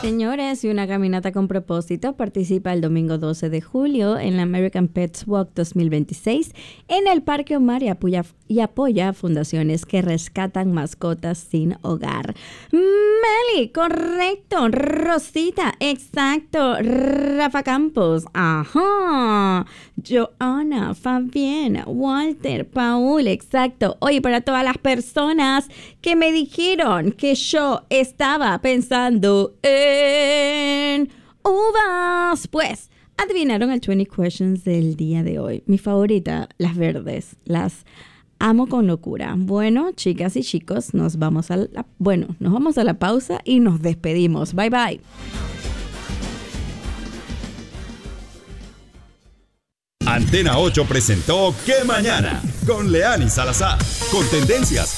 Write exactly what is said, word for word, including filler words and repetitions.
señores, y una caminata con propósito participa el domingo doce de julio en la American Pets Walk dos mil veintiséis en el Parque Omar y apoya, y apoya fundaciones que rescatan mascotas sin hogar. Meli, correcto. Rosita, exacto. Rafa Campos, ajá. Joana, Fabián, Walter, Paul, exacto. Oye, para todas las personas que me dijeron que yo estaba pensando en uvas, pues adivinaron el veinte questions del día de hoy. Mi favorita, las verdes, las amo con locura. Bueno, chicas y chicos, nos vamos a la, bueno, nos vamos a la pausa y nos despedimos. Bye bye. Antena ocho presentó ¿Qué Mañana? Con Leani Salazar. Con tendencias,